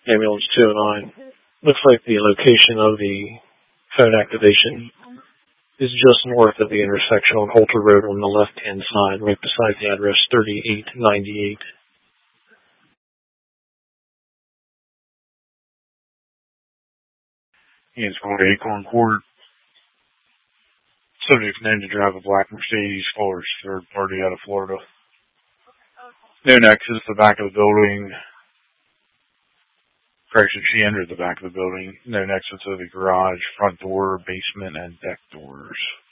Ambulance 209. Looks like the location of the phone activation is just north of the intersection on Holter Road on the left-hand side, right beside the address 3898. It's going to Acorn Court. Subject known to drive a black Mercedes Force, third party out of Florida. Known access to the back of the building. Correction, she entered the back of the building. Known exit to the garage, front door, basement, and deck doors.